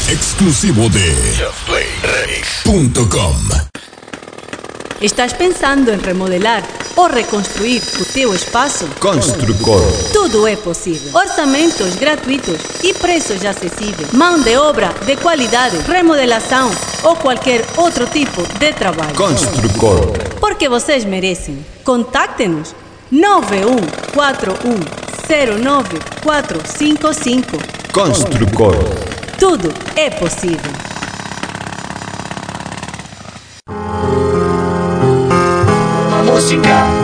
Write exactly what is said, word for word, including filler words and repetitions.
exclusivo de just play remix punto com. Estás pensando em remodelar ou reconstruir o teu espaço? Construcor. Tudo é possível. Orçamentos gratuitos e preços acessíveis. Mão de obra de qualidade, remodelação ou qualquer outro tipo de trabalho. Construcor. Porque vocês merecem. Contacte-nos nove um quatro um zero nove quatro cinco cinco. Construcor. Tudo é possível. Música